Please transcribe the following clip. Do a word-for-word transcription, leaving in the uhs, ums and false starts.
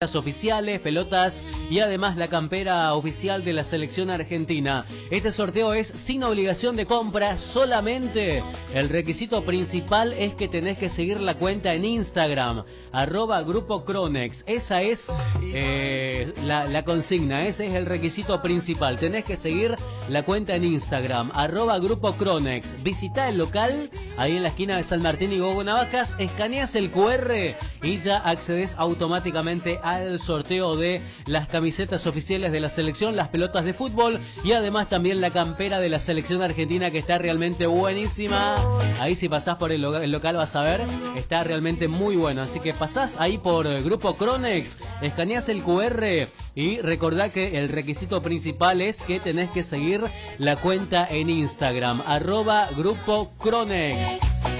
oficiales, pelotas y además la campera oficial de la selección argentina. Este sorteo es sin obligación de compra, solamente el requisito principal es que tenés que seguir la cuenta en Instagram, arroba Grupo Cronex. Esa es eh, la, la consigna, ese es el requisito principal. Tenés que seguir la cuenta en Instagram, arroba Grupo Cronex. Visita el local, ahí en la esquina de San Martín y Gogo Navajas, escaneas el cu erre y ya accedes automáticamente a el sorteo de las camisetas oficiales de la selección, las pelotas de fútbol y además también la campera de la selección argentina, que está realmente buenísima. Ahí si pasás por el, lo el local vas a ver, está realmente muy bueno. Así que pasás ahí por Grupo Cronex, escaneás el cu erre y recordá que el requisito principal es que tenés que seguir la cuenta en Instagram, arroba Grupo Cronex.